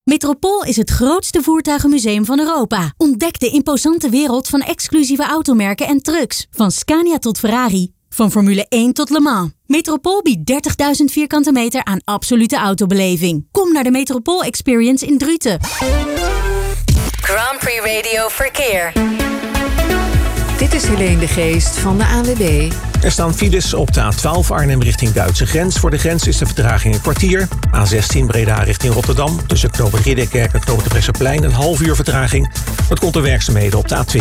Metropool is het grootste voertuigenmuseum van Europa. Ontdek de imposante wereld van exclusieve automerken en trucks. Van Scania tot Ferrari. Van Formule 1 tot Le Mans. Metropool biedt 30.000 vierkante meter aan absolute autobeleving. Kom naar de Metropool Experience in Druten. Grand Prix Radio Verkeer. Dit is Helene de Geest van de ANWB. Er staan files op de A12 Arnhem richting Duitse grens. Voor de grens is de vertraging een kwartier. A16 Breda richting Rotterdam. Tussen knooppunt Ridderkerk en knooppunt Brechtseplein een half uur vertraging. Dat komt door werkzaamheden op de A20.